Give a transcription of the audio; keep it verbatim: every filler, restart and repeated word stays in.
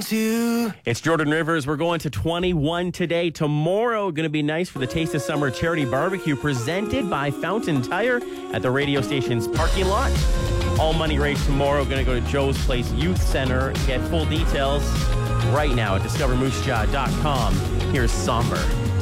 to. It's Jordan Rivers. We're going to twenty-one today. Tomorrow, going to be nice for the Taste of Summer Charity Barbecue presented by Fountain Tire at the radio station's parking lot. All money raised tomorrow. Going to go to Joe's Place Youth Center. Get full details right now at discover moose jaw dot com. Here's Somber.